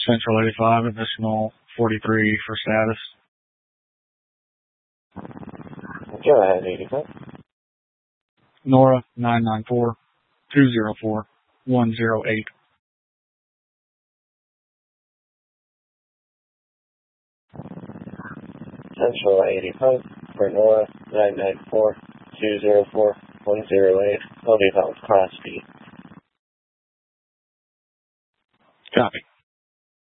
Central 85, additional 43 for status. Go ahead, 85. Nora 994-204-108. Central 85 for Nora 994-204-108. Holding out Class B. Copy.